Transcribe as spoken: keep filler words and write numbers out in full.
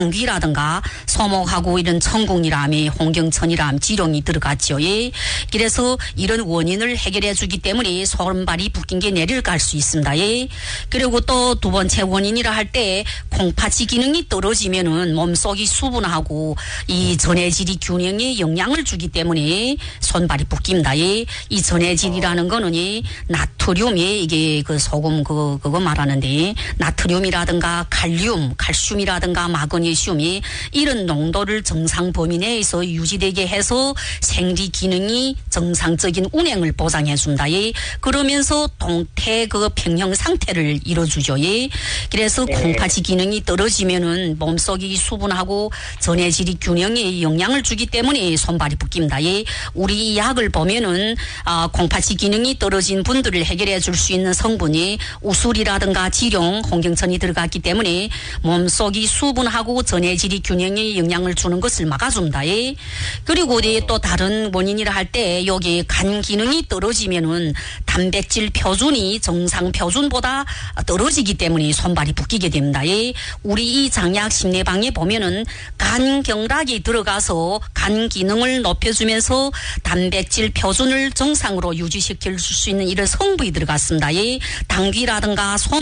당귀라든가 소목하고 이런 청국리람이 홍경천이람 지룡이 들어갔죠. 예. 그래서 이런 원인을 해결해 주기 때문에 손발이 붓긴 게 내려갈 수 있습니다. 예. 그리고 또 두 번째 원인이라 할 때 콩팥이 기능이 떨어지면은 몸속이 수분하고 이 전해질이 균형에 영향을 주기 때문에 손발이 붓깁니다. 예. 이 전해질이라는 거는 이 나트륨이 이게 그 소금 그거 그거 말하는데 나트륨이라든가 칼륨, 칼슘이라든가 마그네슘 시움이 이런 농도를 정상 범위 내에서 유지되게 해서 생리 기능이 정상적인 운행을 보장해 준다. 예. 그러면서 동태 그 평형 상태를 이뤄주죠. 예. 그래서 네. 콩팥이 기능이 떨어지면은 몸속이 수분하고 전해질이 균형에 영향을 주기 때문에 손발이 붓깁니다. 예. 우리 약을 보면은 아, 콩팥이 기능이 떨어진 분들을 해결해 줄 수 있는 성분이 우술이라든가 지룡, 홍경천이 들어갔기 때문에 몸속이 수분하고 전해질이 균형에 영향을 주는 것을 막아줍니다. 예. 그리고 또 다른 원인이라 할 때 여기 간 기능이 떨어지면은 단백질 표준이 정상 표준보다 떨어지기 때문에 손발이 붓기게 됩니다. 예. 우리 이 장약 심내방에 보면은 간경락이 들어가서 간 기능을 높여주면서 단백질 표준을 정상으로 유지시킬 수 있는 이런 성분이 들어갔습니다. 예. 당귀라든가 소